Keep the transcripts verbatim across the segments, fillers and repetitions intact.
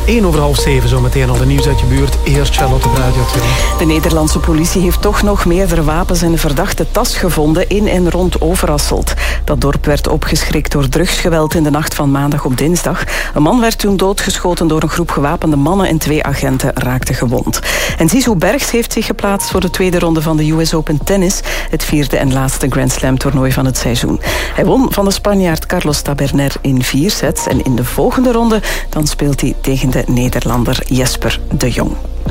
één over half zeven, zo meteen al de nieuws uit je buurt. Eerst Charlotte Bruidje. De Nederlandse politie heeft toch nog meerdere wapens en een verdachte tas gevonden in en rond Overasselt. Dat dorp werd opgeschrikt door drugsgeweld in de nacht van maandag op dinsdag. Een man werd toen doodgeschoten door een groep gewapende mannen en twee agenten raakten gewond. En Zizou Bergs heeft zich geplaatst voor de tweede ronde van de U S Open Tennis, het vierde en laatste Grand Slam toernooi van het seizoen. Hij won van de Spanjaard Carlos Taberner in vier sets en in de volgende ronde dan speelt hij tegen de Nederlander Jesper de Jong.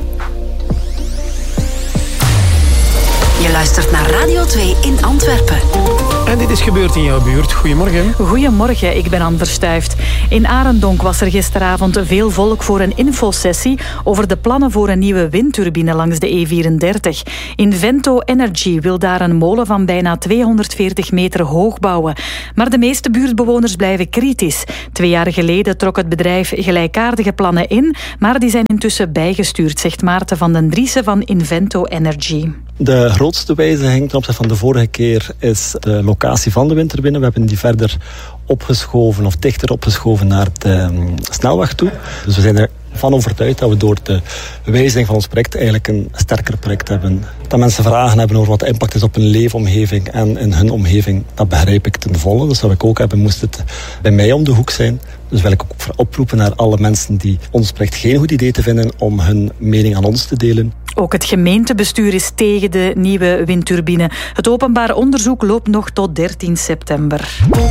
Je luistert naar Radio twee in Antwerpen. En dit is gebeurd in jouw buurt. Goedemorgen. Goedemorgen, ik ben Anne Verstuift. In Arendonk was er gisteravond veel volk voor een infosessie over de plannen voor een nieuwe windturbine langs de E vierendertig. Invento Energy wil daar een molen van bijna tweehonderdveertig meter hoog bouwen. Maar de meeste buurtbewoners blijven kritisch. Twee jaar geleden trok het bedrijf gelijkaardige plannen in, maar die zijn intussen bijgestuurd, zegt Maarten van den Driessen van Invento Energy. De grootste wijziging ten opzichte van de vorige keer is de locatie van de windturbine. We hebben die verder opgeschoven of dichter opgeschoven naar de um, snelweg toe. Dus we zijn ervan overtuigd dat we door de wijziging van ons project eigenlijk een sterker project hebben. Dat mensen vragen hebben over wat de impact is op hun leefomgeving en in hun omgeving, dat begrijp ik ten volle. Dus dat wil ik ook hebben, moest het bij mij om de hoek zijn. Dus wil ik ook oproepen naar alle mensen die ons project geen goed idee te vinden om hun mening aan ons te delen. Ook het gemeentebestuur is tegen de nieuwe windturbine. Het openbaar onderzoek loopt nog tot dertien september.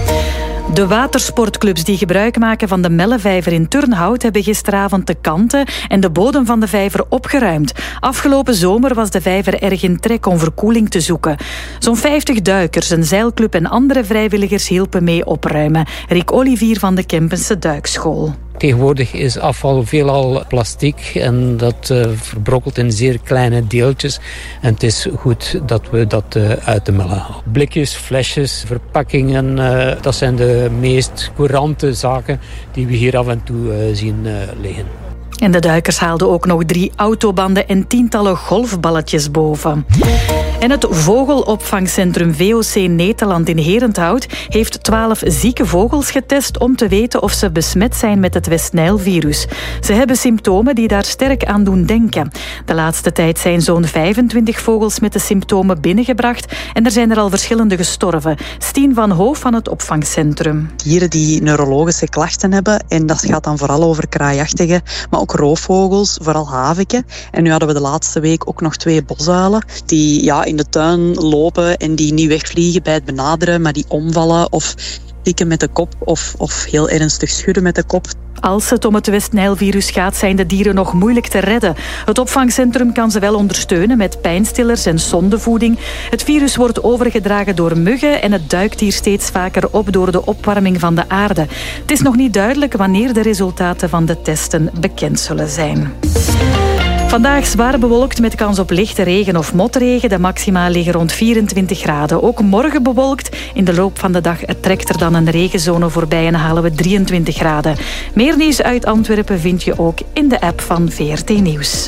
De watersportclubs die gebruik maken van de Mellevijver in Turnhout hebben gisteravond de kanten en de bodem van de vijver opgeruimd. Afgelopen zomer was de vijver erg in trek om verkoeling te zoeken. Zo'n vijftig duikers, een zeilclub en andere vrijwilligers hielpen mee opruimen. Rick Olivier van de Kempense Duikschool. Tegenwoordig is afval veelal plastiek en dat uh, verbrokkelt in zeer kleine deeltjes. En het is goed dat we dat uh, uit de mellen halen. Blikjes, flesjes, verpakkingen, uh, dat zijn de meest courante zaken die we hier af en toe uh, zien uh, liggen. En de duikers haalden ook nog drie autobanden en tientallen golfballetjes boven. En het vogelopvangcentrum V O C Nederland in Herenthout heeft twaalf zieke vogels getest om te weten of ze besmet zijn met het West-Nijl-virus. Ze hebben symptomen die daar sterk aan doen denken. De laatste tijd zijn zo'n vijfentwintig vogels met de symptomen binnengebracht en er zijn er al verschillende gestorven. Stien van Hoof van het opvangcentrum. Dieren die neurologische klachten hebben en dat gaat dan vooral over kraaiachtigen, maar ook roofvogels, vooral haviken. En nu hadden we de laatste week ook nog twee bosuilen die ja, in de tuin lopen en die niet wegvliegen bij het benaderen, maar die omvallen of tikken met de kop of, of heel ernstig schudden met de kop. Als het om het West-Nijl-virus gaat, zijn de dieren nog moeilijk te redden. Het opvangcentrum kan ze wel ondersteunen met pijnstillers en sondevoeding. Het virus wordt overgedragen door muggen en het duikt hier steeds vaker op door de opwarming van de aarde. Het is nog niet duidelijk wanneer de resultaten van de testen bekend zullen zijn. Vandaag zwaar bewolkt met kans op lichte regen of motregen. De maxima liggen rond vierentwintig graden. Ook morgen bewolkt. In de loop van de dag trekt er dan een regenzone voorbij en halen we drieëntwintig graden. Meer nieuws uit Antwerpen vind je ook in de app van V R T Nieuws.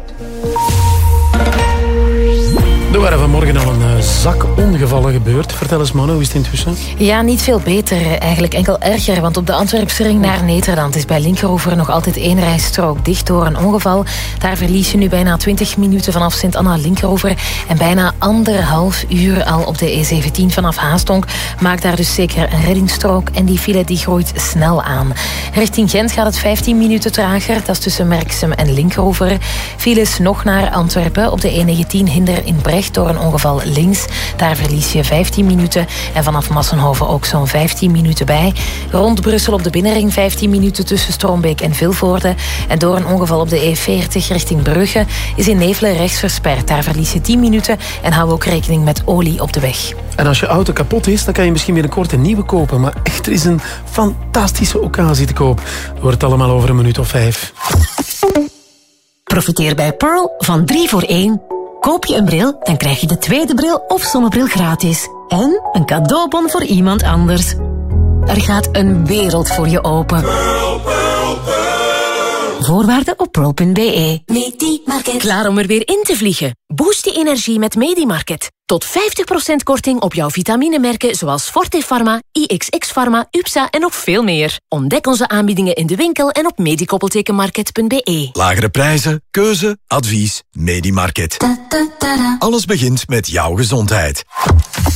Er waren vanmorgen al een zak ongevallen gebeurd. Vertel eens, Mona, hoe is het intussen? Ja, niet veel beter. Eigenlijk enkel erger. Want op de Antwerpse ring naar Nederland is bij Linkeroever nog altijd één rijstrook dicht door een ongeval. Daar verlies je nu bijna twintig minuten vanaf Sint-Anna Linkeroever. En bijna anderhalf uur al op de E zeventien vanaf Haastonk. Maakt daar dus zeker een reddingsstrook. En die file die groeit snel aan. Richting Gent gaat het vijftien minuten trager. Dat is tussen Merksem en Linkeroever. Files nog naar Antwerpen op de E negentien Hinder in Brecht door een ongeval links. Daar verlies je vijftien minuten. En vanaf Massenhoven ook zo'n vijftien minuten bij. Rond Brussel op de binnenring vijftien minuten tussen Strombeek en Vilvoorde. En door een ongeval op de E veertig richting Brugge is in Nevelen rechts versperd. Daar verlies je tien minuten en hou ook rekening met olie op de weg. En als je auto kapot is, dan kan je misschien binnenkort een nieuwe kopen. Maar echt, er is een fantastische occasie te koop. We horen het allemaal over een minuut of vijf. Profiteer bij Pearl van drie voor één. Koop je een bril, dan krijg je de tweede bril of zonnebril gratis. En een cadeaubon voor iemand anders. Er gaat een wereld voor je open. Pearl, Pearl, Pearl. Voor Voorwaarden op pearl punt b e. Medimarket. Klaar om er weer in te vliegen? Boost je energie met Medimarket. Tot vijftig procent korting op jouw vitaminemerken zoals Forte Pharma, I X X Pharma, U P S A en nog veel meer. Ontdek onze aanbiedingen in de winkel en op medikoppeltekenmarket punt b e. Lagere prijzen, keuze, advies, Medimarket. Alles begint met jouw gezondheid.